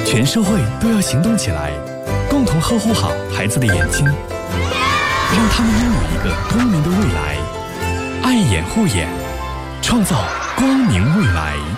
全社会都要行动起来，共同呵护好孩子的眼睛，让他们拥有一个光明的未来。爱眼护眼，创造光明未来。